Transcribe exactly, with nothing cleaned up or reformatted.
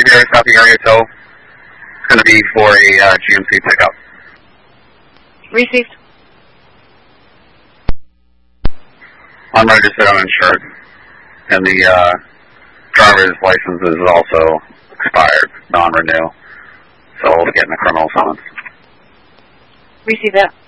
Gary, South Area Tow. It's going to be for a uh, G M C pickup. Received. Unregistered, uninsured. And the uh, driver's license is also expired, non-renew. So we'll be getting a criminal summons. Receive that.